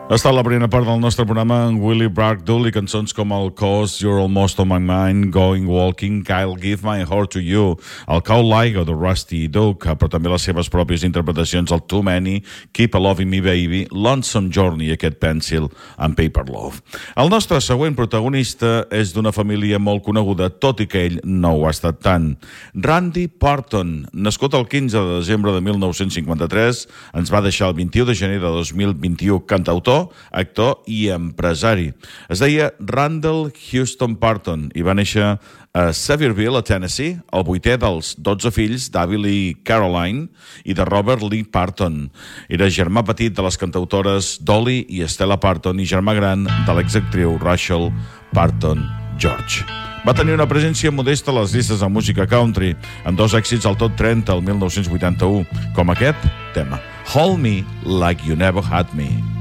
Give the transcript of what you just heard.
Ha estat la primera part del nostre programa amb Willie Bragdul i cançons com el Cause You're Almost On My Mind, Going Walking, I'll Give My Heart To You, el Cow Like o The Rusty Duke, però també les seves pròpies interpretacions, el Too Many, Keep a Loving Me Baby, Lonesome Journey i aquest Pencil and Paper Love. El nostre següent protagonista és d'una família molt coneguda, tot i que ell no ho ha estat tant. Randy Parton, nascut el 15 de desembre de 1953, ens va deixar el 21 de gener de 2021, cantautor, actor i empresari. Es deia Randall Houston Parton i va néixer a Sevierville, a Tennessee, el 8è dels 12 fills d'Avi Lee Caroline i de Robert Lee Parton. Era germà petit de les cantautores Dolly i Stella Parton i germà gran de l'exactriu Rachel Parton George. Va tenir una presència modesta a les llistes de música country, amb 2 èxits al top 30 el 1981, com aquest tema, Hold Me Like You Never Had Me.